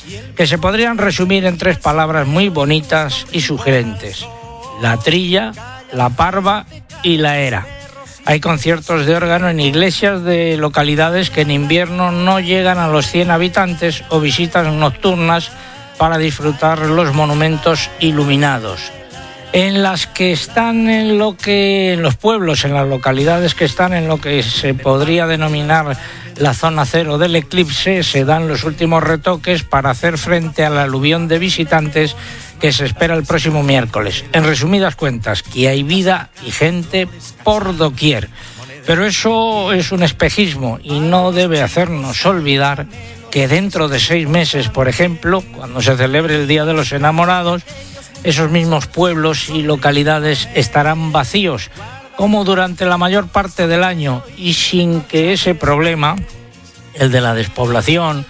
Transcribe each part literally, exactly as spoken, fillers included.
que se podrían resumir en tres palabras muy bonitas y sugerentes: la trilla, la parva y la era. Hay conciertos de órgano en iglesias de localidades que en invierno no llegan a los cien habitantes, o visitas nocturnas para disfrutar los monumentos iluminados. En las que están en lo que, en los pueblos, en las localidades que están en lo que se podría denominar la zona cero del eclipse, se dan los últimos retoques para hacer frente al aluvión de visitantes que se espera el próximo miércoles. En resumidas cuentas, que hay vida y gente por doquier. Pero eso es un espejismo y no debe hacernos olvidar que dentro de seis meses, por ejemplo, cuando se celebre el Día de los Enamorados, esos mismos pueblos y localidades estarán vacíos, como durante la mayor parte del año, y sin que ese problema, el de la despoblación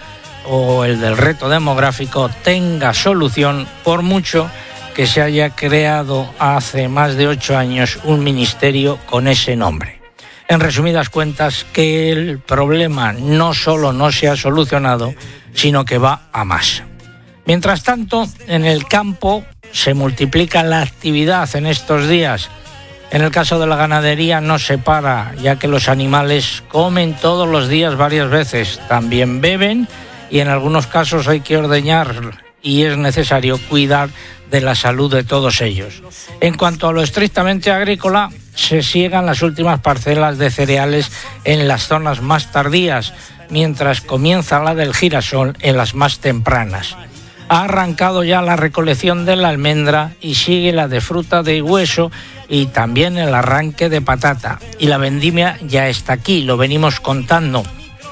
o el del reto demográfico, tenga solución, por mucho que se haya creado hace más de ocho años un ministerio con ese nombre. En resumidas cuentas, que el problema no solo no se ha solucionado, sino que va a más. Mientras tanto, en el campo se multiplica la actividad en estos días. En el caso de la ganadería no se para, ya que los animales comen todos los días varias veces, también beben y en algunos casos hay que ordeñar y es necesario cuidar de la salud de todos ellos. En cuanto a lo estrictamente agrícola, se siegan las últimas parcelas de cereales en las zonas más tardías, mientras comienza la del girasol en las más tempranas. Ha arrancado ya la recolección de la almendra y sigue la de fruta de hueso y también el arranque de patata. Y la vendimia ya está aquí, lo venimos contando.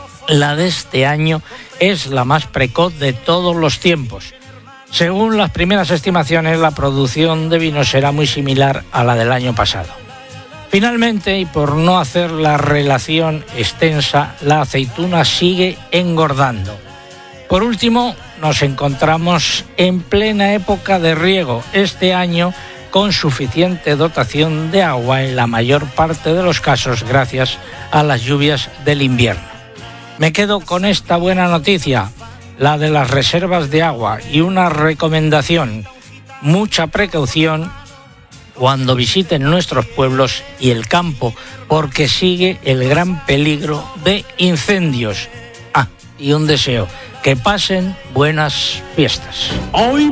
La de este año es la más precoz de todos los tiempos. Según las primeras estimaciones, la producción de vino será muy similar a la del año pasado. Finalmente, y por no hacer la relación extensa, la aceituna sigue engordando. Por último, nos encontramos en plena época de riego, este año con suficiente dotación de agua en la mayor parte de los casos gracias a las lluvias del invierno. Me quedo con esta buena noticia, la de las reservas de agua, y una recomendación: mucha precaución cuando visiten nuestros pueblos y el campo, porque sigue el gran peligro de incendios. Ah, y un deseo: que pasen buenas fiestas. Hoy